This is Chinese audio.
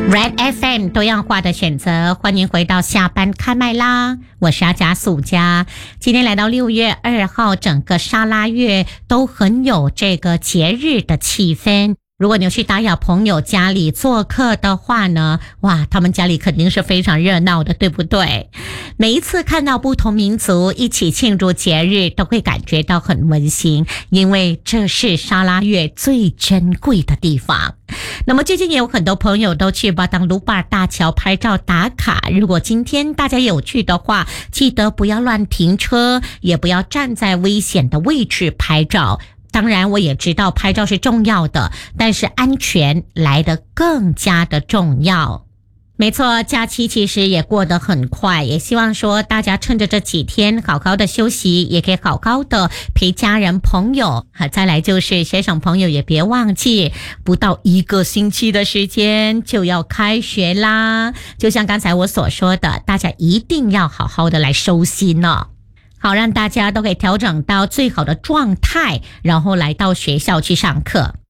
Red FM 多样化的选择，欢迎回到下班开麦啦！我是阿贾素佳。今天来到6月2号，整个沙拉越都很有这个节日的气氛。如果你去打扰朋友家里做客的话呢，哇，他们家里肯定是非常热闹的，对不对？每一次看到不同民族一起庆祝节日，都会感觉到很温馨，因为这是沙拉越最珍贵的地方。那么最近也有很多朋友都去巴当卢巴尔大桥拍照打卡，如果今天大家有去的话，记得不要乱停车，也不要站在危险的位置拍照。当然我也知道拍照是重要的，但是安全来得更加的重要。没错，假期其实也过得很快，也希望说大家趁着这几天好好的休息，也可以好好的陪家人朋友。再来就是学生朋友也别忘记，不到1个星期的时间就要开学啦。就像刚才我所说的，大家一定要好好的来收心哦，好让大家都可以调整到最好的状态，然后来到学校去上课。